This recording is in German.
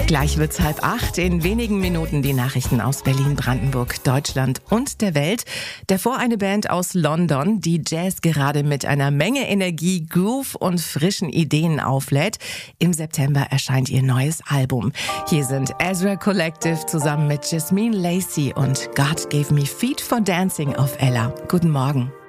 Gleich wird's 7:30. In wenigen Minuten die Nachrichten aus Berlin, Brandenburg, Deutschland und der Welt. Davor eine Band aus London, die Jazz gerade mit einer Menge Energie, Groove und frischen Ideen auflädt. Im September erscheint ihr neues Album. Hier sind Ezra Collective zusammen mit Jasmine Lacey und God Gave Me Feet for Dancing auf Ella. Guten Morgen.